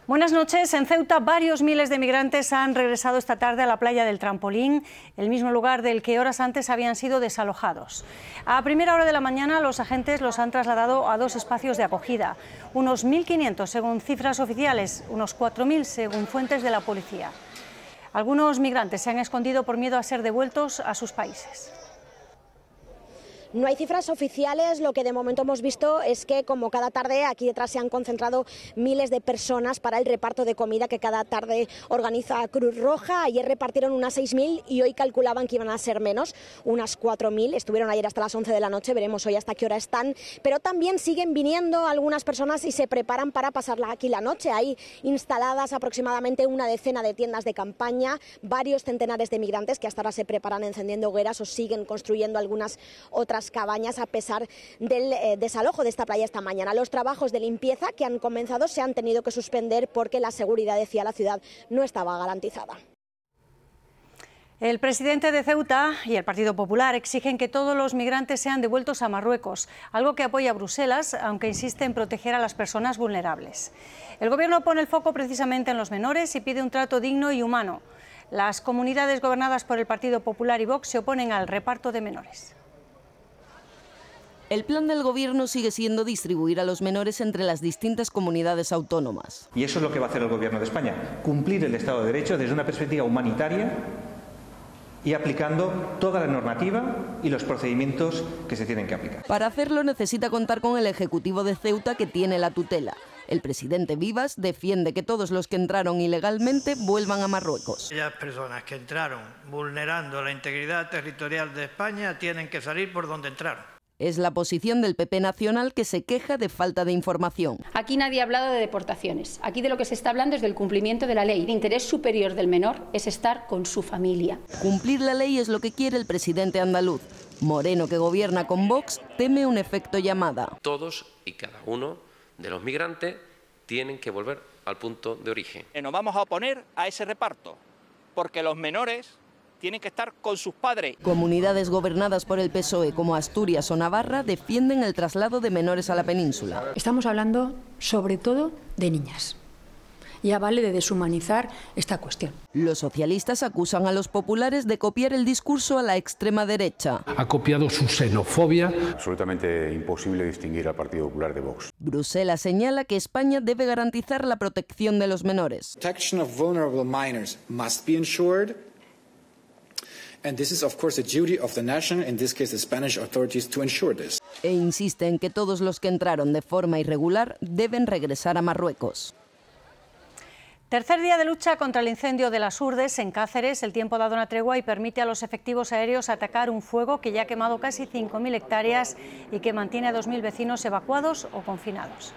Buenas noches. En Ceuta, varios miles de migrantes han regresado esta tarde a la playa del Trampolín, el mismo lugar del que horas antes habían sido desalojados. A primera hora de la mañana, los agentes los han trasladado a dos espacios de acogida, unos 1.500 según cifras oficiales, unos 4.000 según fuentes de la policía. Algunos migrantes se han escondido por miedo a ser devueltos a sus países. No hay cifras oficiales, lo que de momento hemos visto es que como cada tarde aquí detrás se han concentrado miles de personas para el reparto de comida que cada tarde organiza Cruz Roja. Ayer repartieron unas 6.000 y hoy calculaban que iban a ser menos, unas 4.000. Estuvieron ayer hasta las 11 de la noche, veremos hoy hasta qué hora están, pero también siguen viniendo algunas personas y se preparan para pasarla aquí la noche. Hay instaladas aproximadamente una decena de tiendas de campaña, varios centenares de migrantes que hasta ahora se preparan encendiendo hogueras o siguen construyendo algunas otras cabañas a pesar del desalojo de esta playa esta mañana. Los trabajos de limpieza que han comenzado se han tenido que suspender porque la seguridad, decía la ciudad, no estaba garantizada. El presidente de Ceuta y el Partido Popular exigen que todos los migrantes sean devueltos a Marruecos, algo que apoya Bruselas, aunque insiste en proteger a las personas vulnerables. El Gobierno pone el foco precisamente en los menores y pide un trato digno y humano. Las comunidades gobernadas por el Partido Popular y Vox se oponen al reparto de menores. El plan del Gobierno sigue siendo distribuir a los menores entre las distintas comunidades autónomas. Y eso es lo que va a hacer el Gobierno de España, cumplir el Estado de Derecho desde una perspectiva humanitaria y aplicando toda la normativa y los procedimientos que se tienen que aplicar. Para hacerlo necesita contar con el Ejecutivo de Ceuta, que tiene la tutela. El presidente Vivas defiende que todos los que entraron ilegalmente vuelvan a Marruecos. Aquellas personas que entraron vulnerando la integridad territorial de España tienen que salir por donde entraron. Es la posición del PP Nacional, que se queja de falta de información. Aquí nadie ha hablado de deportaciones. Aquí de lo que se está hablando es del cumplimiento de la ley. El interés superior del menor es estar con su familia. Cumplir la ley es lo que quiere el presidente andaluz. Moreno, que gobierna con Vox, teme un efecto llamada. Todos y cada uno de los migrantes tienen que volver al punto de origen. Nos vamos a oponer a ese reparto, porque los menores tienen que estar con sus padres. Comunidades gobernadas por el PSOE como Asturias o Navarra defienden el traslado de menores a la península. Estamos hablando sobre todo de niñas. Ya vale de deshumanizar esta cuestión. Los socialistas acusan a los populares de copiar el discurso a la extrema derecha. Ha copiado su xenofobia. Absolutamente imposible distinguir al Partido Popular de Vox. Bruselas señala que España debe garantizar la protección de los menores. Protection of vulnerable minors must be ensured. And this is, of course, the duty of the nation, in this case the Spanish authorities, to ensure this. E insiste en que todos los que entraron de forma irregular deben regresar a Marruecos. Tercer día de lucha contra el incendio de las Urdes en Cáceres. El tiempo ha dado una tregua y permite a los efectivos aéreos atacar un fuego que ya ha quemado casi 5.000 hectáreas y que mantiene a 2.000 vecinos evacuados o confinados.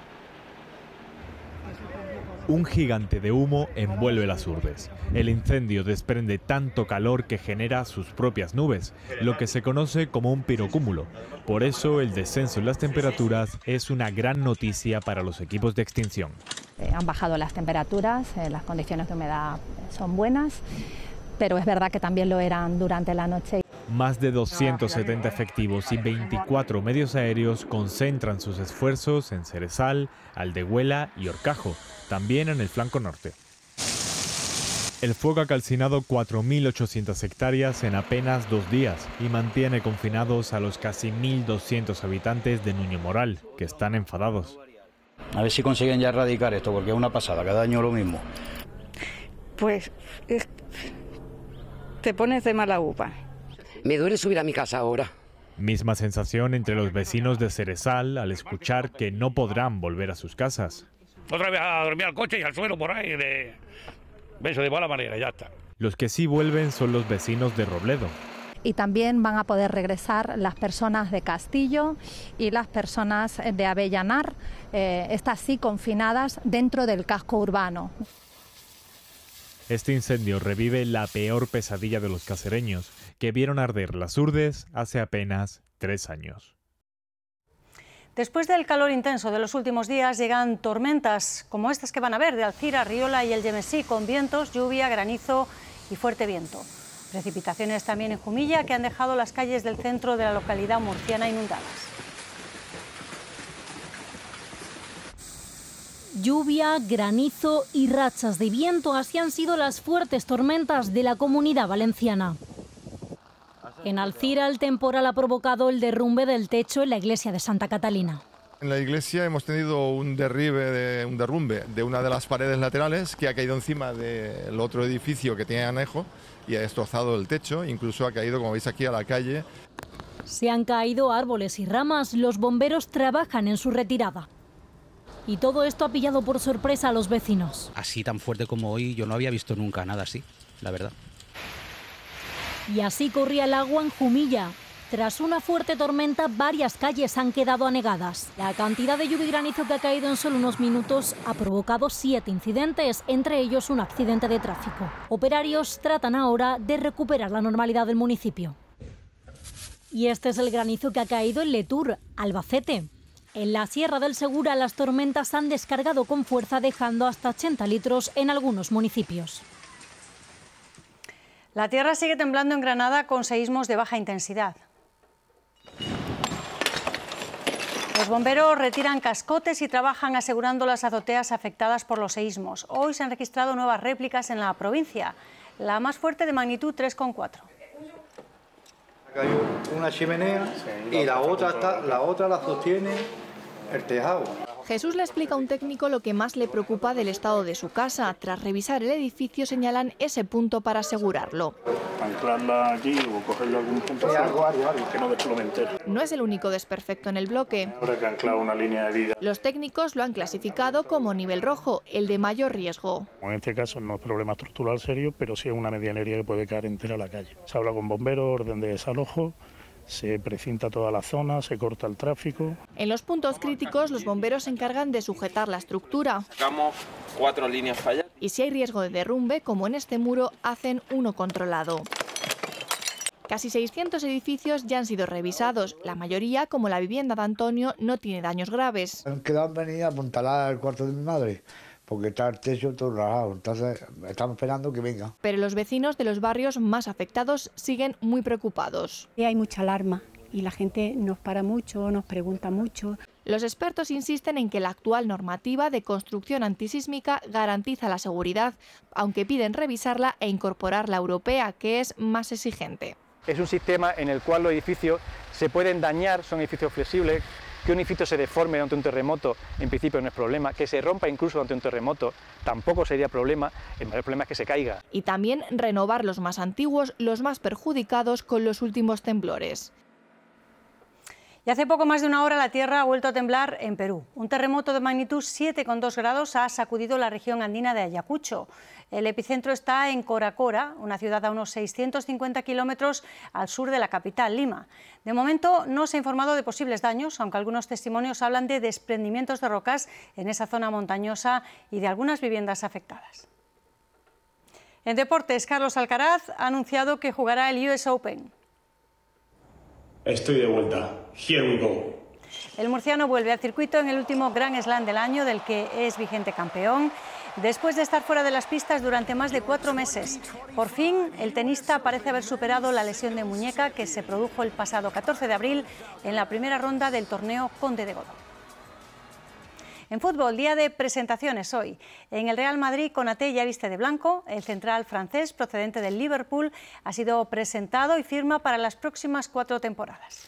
Un gigante de humo envuelve las Urdes. El incendio desprende tanto calor que genera sus propias nubes, lo que se conoce como un pirocúmulo. Por eso el descenso en las temperaturas es una gran noticia para los equipos de extinción. Han bajado las temperaturas, las condiciones de humedad son buenas, pero es verdad que también lo eran durante la noche. Más de 270 efectivos y 24 medios aéreos concentran sus esfuerzos en Cerezal, Aldehuela y Horcajo, también en el flanco norte. El fuego ha calcinado 4.800 hectáreas en apenas 2 días y mantiene confinados a los casi 1.200 habitantes de Nuño Moral, que están enfadados. A ver si consiguen ya erradicar esto, porque es una pasada, cada año lo mismo. Pues te pones de mala uva. Me duele subir a mi casa ahora. Misma sensación entre los vecinos de Cerezal al escuchar que no podrán volver a sus casas. Otra vez a dormir al coche y al suelo por ahí, de mala manera, ya está. Los que sí vuelven son los vecinos de Robledo. Y también van a poder regresar las personas de Castillo y las personas de Avellanar, estas sí confinadas dentro del casco urbano. Este incendio revive la peor pesadilla de los cacereños, que vieron arder las Urdes hace apenas 3 años. Después del calor intenso de los últimos días llegan tormentas como estas que van a ver de Alcira, Riola y el Gemesí, con vientos, lluvia, granizo y fuerte viento. Precipitaciones también en Jumilla, que han dejado las calles del centro de la localidad murciana inundadas. Lluvia, granizo y rachas de viento, así han sido las fuertes tormentas de la Comunidad Valenciana. En Alcira, el temporal ha provocado el derrumbe del techo en la iglesia de Santa Catalina. En la iglesia hemos tenido un derrumbe de una de las paredes laterales que ha caído encima del otro edificio que tiene anejo y ha destrozado el techo, incluso ha caído, como veis aquí, a la calle. Se han caído árboles y ramas, los bomberos trabajan en su retirada. Y todo esto ha pillado por sorpresa a los vecinos. Así tan fuerte como hoy yo no había visto nunca nada así, la verdad. Y así corría el agua en Jumilla. Tras una fuerte tormenta, varias calles han quedado anegadas. La cantidad de lluvia y granizo que ha caído en solo unos minutos ha provocado 7 incidentes, entre ellos un accidente de tráfico. Operarios tratan ahora de recuperar la normalidad del municipio. Y este es el granizo que ha caído en Letur, Albacete. En la Sierra del Segura las tormentas han descargado con fuerza, dejando hasta 80 litros en algunos municipios. La tierra sigue temblando en Granada con seísmos de baja intensidad. Los bomberos retiran cascotes y trabajan asegurando las azoteas afectadas por los seísmos. Hoy se han registrado nuevas réplicas en la provincia, la más fuerte de magnitud 3,4. Hay una chimenea y la otra la sostiene el tejado. Jesús le explica a un técnico lo que más le preocupa del estado de su casa. Tras revisar el edificio señalan ese punto para asegurarlo. Anclarla allí o cogerlo a algún punto que no desplome entero. No es el único desperfecto en el bloque. Habrá que anclar una línea de vida. Los técnicos lo han clasificado como nivel rojo, el de mayor riesgo. En este caso no es problema estructural serio, pero sí es una medianería que puede caer entera a la calle. Se habla con bomberos, orden de desalojo. Se precinta toda la zona, se corta el tráfico. En los puntos críticos, los bomberos se encargan de sujetar la estructura. Sacamos 4 líneas falladas. Y si hay riesgo de derrumbe, como en este muro, hacen uno controlado. Casi 600 edificios ya han sido revisados. La mayoría, como la vivienda de Antonio, no tiene daños graves. Han quedado venidas a apuntalar el cuarto de mi madre, porque está el techo todo rajado, entonces estamos esperando que venga. Pero los vecinos de los barrios más afectados siguen muy preocupados. Hay mucha alarma y la gente nos para mucho, nos pregunta mucho. Los expertos insisten en que la actual normativa de construcción antisísmica garantiza la seguridad, aunque piden revisarla e incorporar la europea, que es más exigente. Es un sistema en el cual los edificios se pueden dañar, son edificios flexibles. Que un edificio se deforme ante un terremoto, en principio no es problema. Que se rompa incluso ante un terremoto, tampoco sería problema. El mayor problema es que se caiga. Y también renovar los más antiguos, los más perjudicados con los últimos temblores. Y hace poco más de una hora la tierra ha vuelto a temblar en Perú. Un terremoto de magnitud 7,2 grados ha sacudido la región andina de Ayacucho. El epicentro está en Coracora, una ciudad a unos 650 kilómetros al sur de la capital, Lima. De momento no se ha informado de posibles daños, aunque algunos testimonios hablan de desprendimientos de rocas en esa zona montañosa y de algunas viviendas afectadas. En deportes, Carlos Alcaraz ha anunciado que jugará el US Open. Estoy de vuelta. Here we go. El murciano vuelve al circuito en el último Grand Slam del año, del que es vigente campeón, después de estar fuera de las pistas durante más de 4 meses. Por fin, el tenista parece haber superado la lesión de muñeca que se produjo el pasado 14 de abril en la primera ronda del torneo Conde de Godó. En fútbol, día de presentaciones hoy. En el Real Madrid, Konaté ya viste de blanco. El central francés, procedente del Liverpool, ha sido presentado y firma para las próximas 4 temporadas.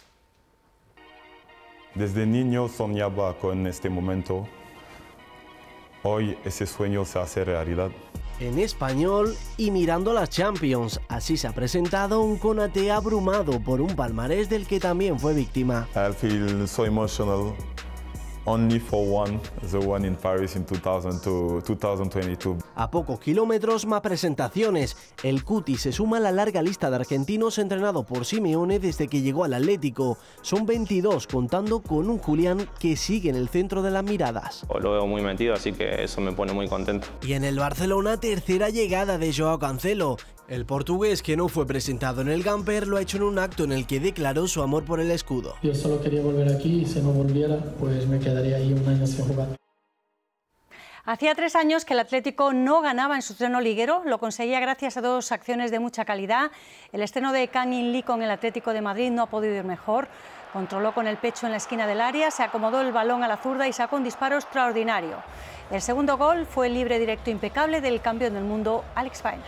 Desde niño soñaba con este momento. Hoy ese sueño se hace realidad. En español y mirando las Champions, así se ha presentado un Konaté abrumado por un palmarés del que también fue víctima. I feel so emotional. Only for one, the one in Paris in 2022. A pocos kilómetros, más presentaciones. El Cuti se suma a la larga lista de argentinos entrenado por Simeone desde que llegó al Atlético. Son 22, contando con un Julián que sigue en el centro de las miradas. Lo veo muy metido, así que eso me pone muy contento. Y en el Barcelona, tercera llegada de Joao Cancelo. El portugués, que no fue presentado en el Gamper, lo ha hecho en un acto en el que declaró su amor por el escudo. Yo solo quería volver aquí y si no volviera, pues me quedaría ahí un año sin jugar. Hacía 3 años que el Atlético no ganaba en su estreno liguero, lo conseguía gracias a 2 acciones de mucha calidad. El estreno de Kang In Lee con el Atlético de Madrid no ha podido ir mejor. Controló con el pecho en la esquina del área, se acomodó el balón a la zurda y sacó un disparo extraordinario. El segundo gol fue el libre directo impecable del campeón del mundo, Alex Baena.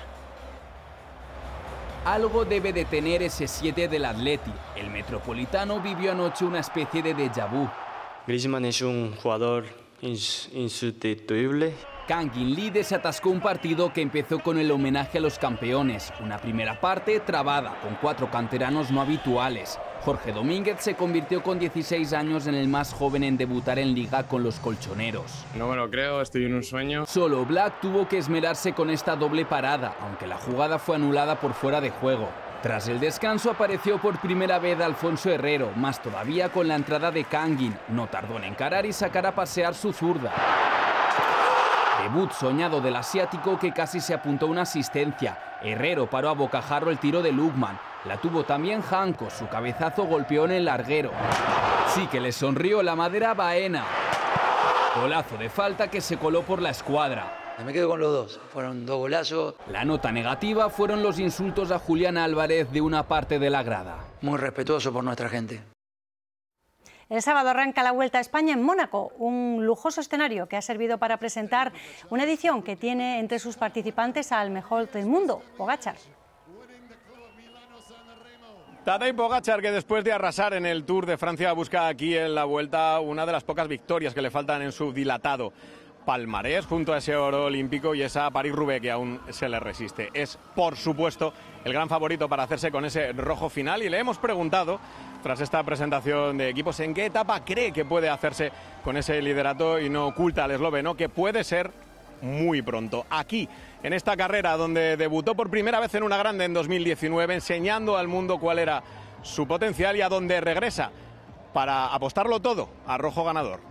Algo debe de tener ese 7 del Atleti. El metropolitano vivió anoche una especie de déjà vu. Griezmann es un jugador insustituible. Kangin Lee desatascó un partido que empezó con el homenaje a los campeones. Una primera parte trabada, con 4 canteranos no habituales. Jorge Domínguez se convirtió con 16 años en el más joven en debutar en Liga con los colchoneros. No me lo creo, estoy en un sueño. Solo Black tuvo que esmerarse con esta doble parada, aunque la jugada fue anulada por fuera de juego. Tras el descanso apareció por primera vez Alfonso Herrero, más todavía con la entrada de Kangin. No tardó en encarar y sacar a pasear su zurda. Debut soñado del asiático que casi se apuntó una asistencia. Herrero paró a bocajarro el tiro de Lukman. La tuvo también Janko, su cabezazo golpeó en el larguero. Sí que le sonrió la madera a Baena. Golazo de falta que se coló por la escuadra. Me quedo con los dos, fueron 2 golazos. La nota negativa fueron los insultos a Julián Álvarez de una parte de la grada. Muy respetuoso por nuestra gente. El sábado arranca la Vuelta a España en Mónaco, un lujoso escenario que ha servido para presentar una edición que tiene entre sus participantes al mejor del mundo, Pogačar. Tadej Pogačar, que después de arrasar en el Tour de Francia busca aquí en la Vuelta una de las pocas victorias que le faltan en su dilatado palmarés, junto a ese oro olímpico y esa París-Roubaix que aún se le resiste. Es, por supuesto, el gran favorito para hacerse con ese rojo final y le hemos preguntado, tras esta presentación de equipos, en qué etapa cree que puede hacerse con ese liderato y no oculta al esloveno que puede ser muy pronto. Aquí, en esta carrera donde debutó por primera vez en una grande en 2019, enseñando al mundo cuál era su potencial y a donde regresa para apostarlo todo a rojo ganador.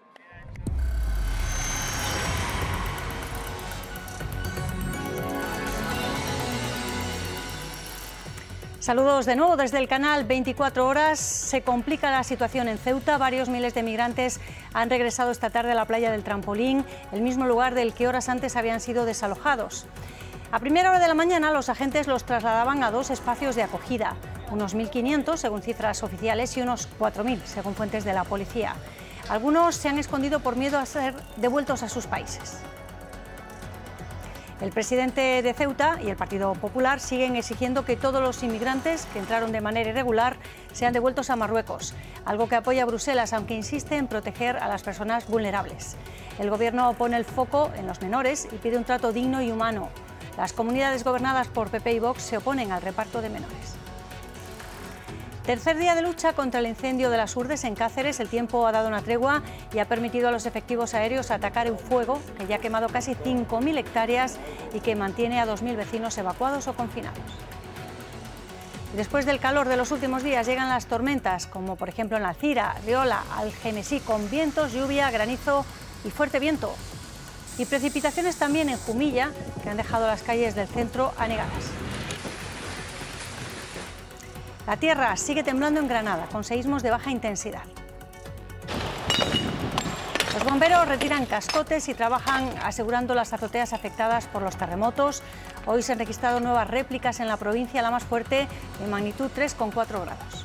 Saludos de nuevo desde el canal 24 Horas. Se complica la situación en Ceuta. Varios miles de migrantes han regresado esta tarde a la playa del Trampolín, el mismo lugar del que horas antes habían sido desalojados. A primera hora de la mañana los agentes los trasladaban a 2 espacios de acogida, unos 1.500 según cifras oficiales y unos 4.000 según fuentes de la policía. Algunos se han escondido por miedo a ser devueltos a sus países. El presidente de Ceuta y el Partido Popular siguen exigiendo que todos los inmigrantes que entraron de manera irregular sean devueltos a Marruecos, algo que apoya Bruselas, aunque insiste en proteger a las personas vulnerables. El Gobierno pone el foco en los menores y pide un trato digno y humano. Las comunidades gobernadas por PP y Vox se oponen al reparto de menores. Tercer día de lucha contra el incendio de las Urdes en Cáceres. El tiempo ha dado una tregua y ha permitido a los efectivos aéreos atacar un fuego que ya ha quemado casi 5.000 hectáreas y que mantiene a 2.000 vecinos evacuados o confinados. Después del calor de los últimos días llegan las tormentas, como por ejemplo en Alcira, Riola, Algemesí, con vientos, lluvia, granizo y fuerte viento. Y precipitaciones también en Jumilla, que han dejado las calles del centro anegadas. La tierra sigue temblando en Granada, con seísmos de baja intensidad. Los bomberos retiran cascotes y trabajan asegurando las azoteas afectadas por los terremotos. Hoy se han registrado nuevas réplicas en la provincia, la más fuerte de magnitud 3,4 grados.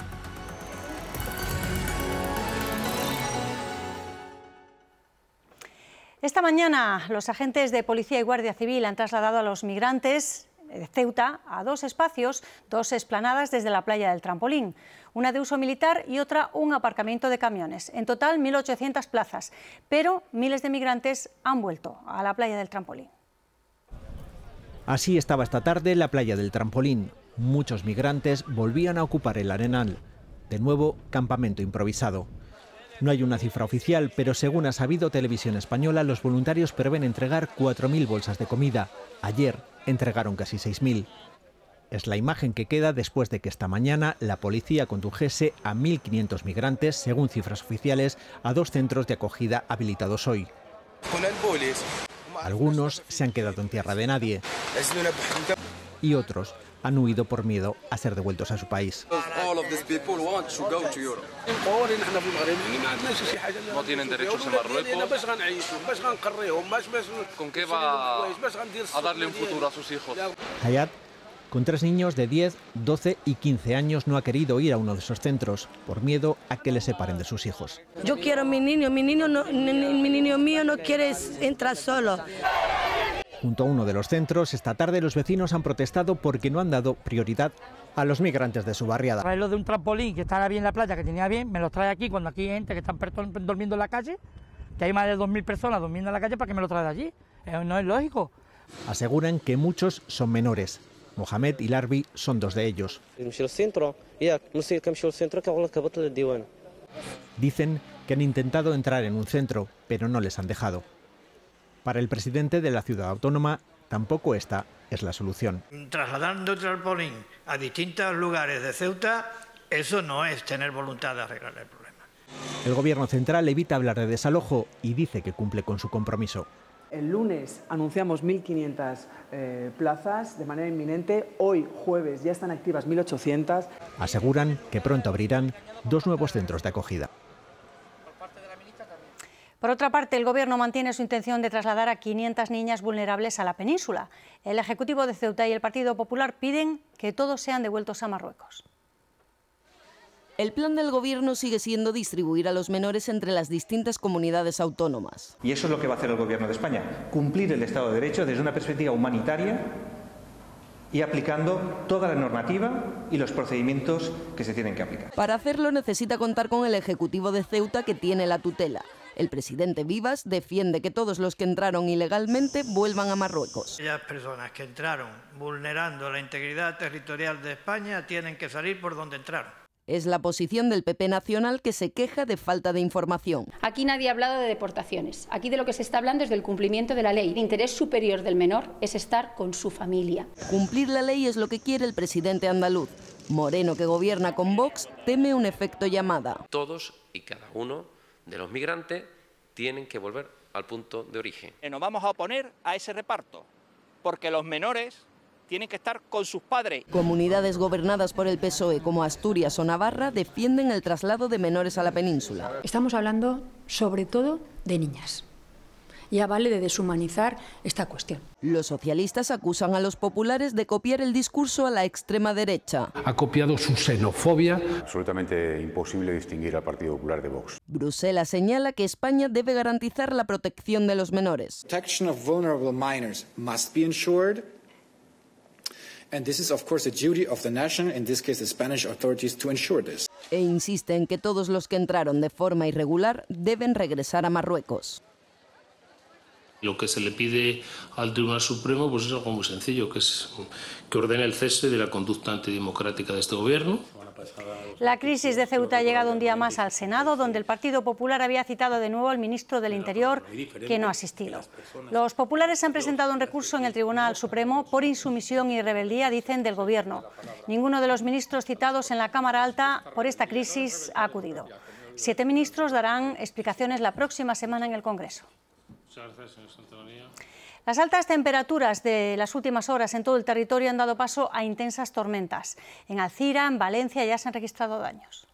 Esta mañana los agentes de Policía y Guardia Civil han trasladado a los migrantes de Ceuta a 2 espacios, 2 explanadas desde la playa del Trampolín, una de uso militar y otra un aparcamiento de camiones. En total 1.800 plazas, pero miles de migrantes han vuelto a la playa del Trampolín. Así estaba esta tarde la playa del Trampolín. Muchos migrantes volvían a ocupar el arenal. De nuevo, campamento improvisado. No hay una cifra oficial, pero según ha sabido Televisión Española, los voluntarios prevén entregar 4.000 bolsas de comida. Ayer entregaron casi 6.000. Es la imagen que queda después de que esta mañana la policía condujese a 1.500 migrantes, según cifras oficiales, a 2 centros de acogida habilitados hoy. Algunos se han quedado en tierra de nadie y otros han huido por miedo a ser devueltos a su país. No tienen derechos en Marruecos. ¿Con qué va a darle un futuro a sus hijos? Hayat Con 3 niños de 10, 12 y 15 años no ha querido ir a uno de esos centros por miedo a que le separen de sus hijos. Yo quiero a mi niño mío no quiere entrar solo. Junto a uno de los centros, esta tarde los vecinos han protestado porque no han dado prioridad a los migrantes de su barriada. Traerlo de un trampolín que estaba bien en la playa, que tenía bien, me los trae aquí cuando aquí hay gente que están durmiendo en la calle, que hay más de 2.000 personas durmiendo en la calle, ¿para que me lo trae de allí? No es lógico. Aseguran que muchos son menores. Mohamed y Larbi son 2 de ellos. Dicen que han intentado entrar en un centro, pero no les han dejado. Para el presidente de la ciudad autónoma, tampoco esta es la solución. Trasladando trampolín a distintos lugares de Ceuta, eso no es tener voluntad de arreglar el problema. El gobierno central evita hablar de desalojo y dice que cumple con su compromiso. El lunes anunciamos 1.500 plazas de manera inminente. Hoy, jueves, ya están activas 1.800. Aseguran que pronto abrirán 2 nuevos centros de acogida. Por otra parte, el Gobierno mantiene su intención de trasladar a 500 niñas vulnerables a la península. El Ejecutivo de Ceuta y el Partido Popular piden que todos sean devueltos a Marruecos. El plan del Gobierno sigue siendo distribuir a los menores entre las distintas comunidades autónomas. Y eso es lo que va a hacer el Gobierno de España, cumplir el Estado de Derecho desde una perspectiva humanitaria y aplicando toda la normativa y los procedimientos que se tienen que aplicar. Para hacerlo necesita contar con el Ejecutivo de Ceuta, que tiene la tutela. El presidente Vivas defiende que todos los que entraron ilegalmente vuelvan a Marruecos. Aquellas personas que entraron vulnerando la integridad territorial de España tienen que salir por donde entraron. Es la posición del PP nacional, que se queja de falta de información. Aquí nadie ha hablado de deportaciones. Aquí de lo que se está hablando es del cumplimiento de la ley. El interés superior del menor es estar con su familia. Cumplir la ley es lo que quiere el presidente andaluz. Moreno, que gobierna con Vox, teme un efecto llamada. Todos y cada uno de los migrantes tienen que volver al punto de origen. Nos vamos a oponer a ese reparto, porque los menores tienen que estar con sus padres. Comunidades gobernadas por el PSOE como Asturias o Navarra defienden el traslado de menores a la península. Estamos hablando sobre todo de niñas. Ya vale de deshumanizar esta cuestión. Los socialistas acusan a los populares de copiar el discurso a la extrema derecha. Ha copiado su xenofobia. Absolutamente imposible distinguir al Partido Popular de Vox. Bruselas señala que España debe garantizar la protección de los menores. Protection of vulnerable minors must be ensured. And this is of course the duty of the nation, in this case the Spanish authorities, to ensure this. E insiste en que todos los que entraron de forma irregular deben regresar a Marruecos. Lo que se le pide al Tribunal Supremo pues es algo muy sencillo, que es que ordene el cese de la conducta antidemocrática de este gobierno. La crisis de Ceuta ha llegado un día más al Senado, donde el Partido Popular había citado de nuevo al ministro del Interior, que no ha asistido. Los populares han presentado un recurso en el Tribunal Supremo por insumisión y rebeldía, dicen, del Gobierno. Ninguno de los ministros citados en la Cámara Alta por esta crisis ha acudido. 7 ministros darán explicaciones la próxima semana en el Congreso. Las altas temperaturas de las últimas horas en todo el territorio han dado paso a intensas tormentas. En Alcira, en Valencia, ya se han registrado daños.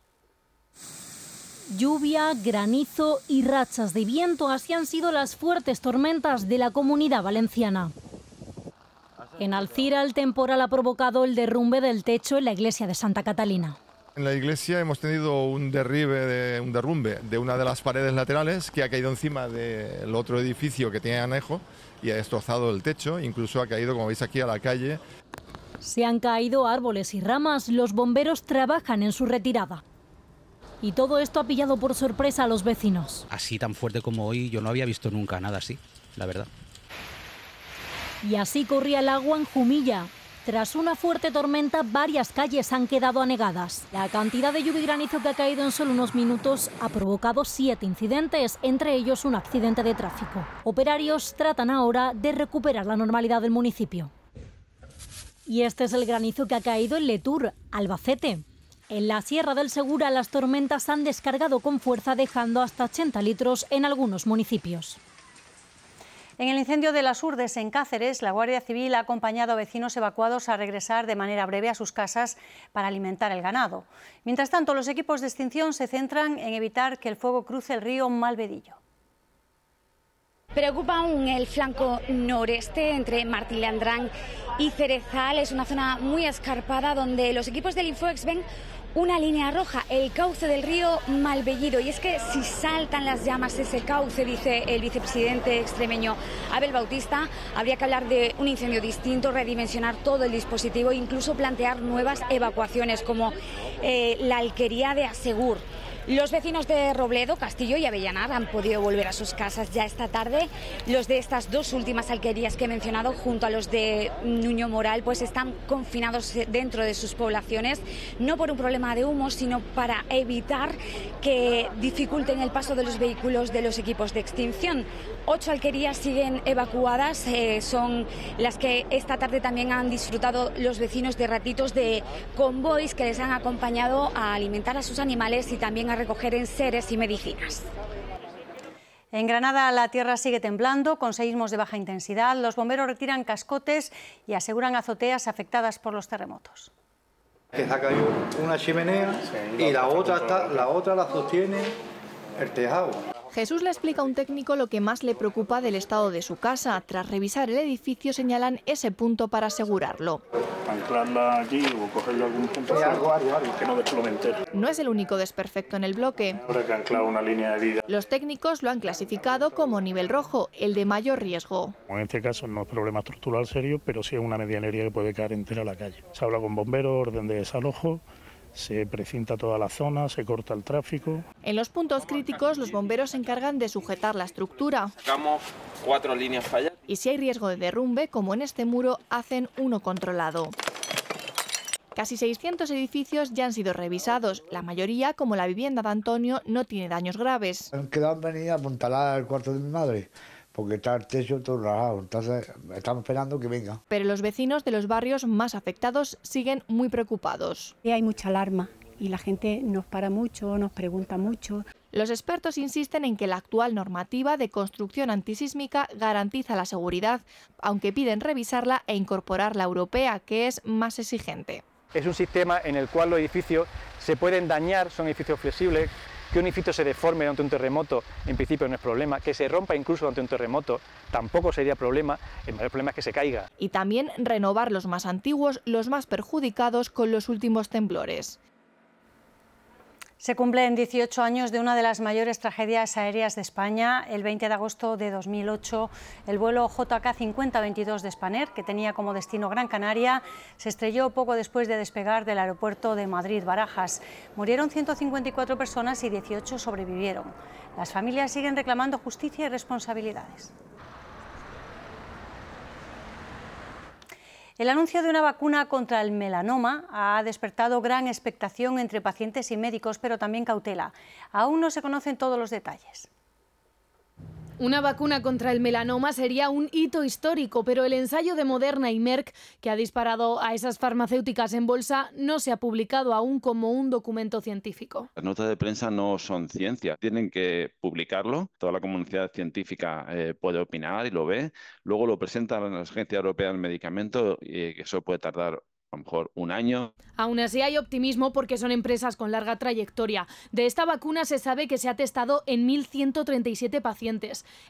Lluvia, granizo y rachas de viento, así han sido las fuertes tormentas de la Comunidad Valenciana. En Alcira, el temporal ha provocado el derrumbe del techo en la iglesia de Santa Catalina. En la iglesia hemos tenido un derrumbe de una de las paredes laterales que ha caído encima del otro edificio que tiene anejo y ha destrozado el techo, incluso ha caído, como veis aquí, a la calle. Se han caído árboles y ramas, los bomberos trabajan en su retirada. Y todo esto ha pillado por sorpresa a los vecinos. Así tan fuerte como hoy yo no había visto nunca nada así, la verdad. Y así corría el agua en Jumilla. Tras una fuerte tormenta, varias calles han quedado anegadas. La cantidad de lluvia y granizo que ha caído en solo unos minutos ha provocado 7 incidentes, entre ellos un accidente de tráfico. Operarios tratan ahora de recuperar la normalidad del municipio. Y este es el granizo que ha caído en Letur, Albacete. En la Sierra del Segura, las tormentas han descargado con fuerza, dejando hasta 80 litros en algunos municipios. En el incendio de las Urdes, en Cáceres, la Guardia Civil ha acompañado a vecinos evacuados a regresar de manera breve a sus casas para alimentar el ganado. Mientras tanto, los equipos de extinción se centran en evitar que el fuego cruce el río Malvedillo. Preocupa aún el flanco noreste entre Martí-Leandrán y Cerezal. Es una zona muy escarpada donde los equipos del Infoex ven una línea roja, el cauce del río Malvellido. Y es que si saltan las llamas ese cauce, dice el vicepresidente extremeño Abel Bautista, habría que hablar de un incendio distinto, redimensionar todo el dispositivo e incluso plantear nuevas evacuaciones como la alquería de Asegur. Los vecinos de Robledo, Castillo y Avellanar han podido volver a sus casas ya esta tarde. Los de estas dos últimas alquerías que he mencionado, junto a los de Nuño Moral, pues están confinados dentro de sus poblaciones, no por un problema de humo, sino para evitar que dificulten el paso de los vehículos de los equipos de extinción. 8 alquerías siguen evacuadas, son las que esta tarde también han disfrutado los vecinos de ratitos de convoys que les han acompañado a alimentar a sus animales y también a recoger enseres y medicinas. En Granada la tierra sigue temblando con seísmos de baja intensidad. Los bomberos retiran cascotes y aseguran azoteas afectadas por los terremotos. Que se ha caído una chimenea y la otra la sostiene el tejado. Jesús le explica a un técnico lo que más le preocupa del estado de su casa. Tras revisar el edificio señalan ese punto para asegurarlo. Anclarla allí o cogerlo a algún punto que no desplome entero. No es el único desperfecto en el bloque. Habrá que anclar una línea de vida. Los técnicos lo han clasificado como nivel rojo, el de mayor riesgo. En este caso no es problema estructural serio, pero sí es una medianería que puede caer entera a la calle. Se habla con bomberos, orden de desalojo. Se precinta toda la zona, se corta el tráfico. En los puntos críticos, los bomberos se encargan de sujetar la estructura. Sacamos 4 líneas falladas. Y si hay riesgo de derrumbe, como en este muro, hacen uno controlado. Casi 600 edificios ya han sido revisados. La mayoría, como la vivienda de Antonio, no tiene daños graves. Han quedado venidas a apuntalar el cuarto de mi madre, porque está el techo todo rajado, entonces estamos esperando que venga. Pero los vecinos de los barrios más afectados siguen muy preocupados. Hay mucha alarma y la gente nos para mucho, nos pregunta mucho. Los expertos insisten en que la actual normativa de construcción antisísmica garantiza la seguridad, aunque piden revisarla e incorporar la europea, que es más exigente. Es un sistema en el cual los edificios se pueden dañar, son edificios flexibles. Que un edificio se deforme durante un terremoto, en principio no es problema. Que se rompa incluso durante un terremoto, tampoco sería problema. El mayor problema es que se caiga. Y también renovar los más antiguos, los más perjudicados con los últimos temblores. Se cumplen 18 años de una de las mayores tragedias aéreas de España. El 20 de agosto de 2008, el vuelo JK 5022 de Spanair, que tenía como destino Gran Canaria, se estrelló poco después de despegar del aeropuerto de Madrid-Barajas. Murieron 154 personas y 18 sobrevivieron. Las familias siguen reclamando justicia y responsabilidades. El anuncio de una vacuna contra el melanoma ha despertado gran expectación entre pacientes y médicos, pero también cautela. Aún no se conocen todos los detalles. Una vacuna contra el melanoma sería un hito histórico, pero el ensayo de Moderna y Merck, que ha disparado a esas farmacéuticas en bolsa, no se ha publicado aún como un documento científico. Las notas de prensa no son ciencia, tienen que publicarlo, toda la comunidad científica puede opinar y lo ve, luego lo presenta a la Agencia Europea del Medicamento y eso puede tardar a lo mejor un año. Aún así hay optimismo porque son empresas con larga trayectoria. De esta vacuna se sabe que se ha testado en 1.137 pacientes.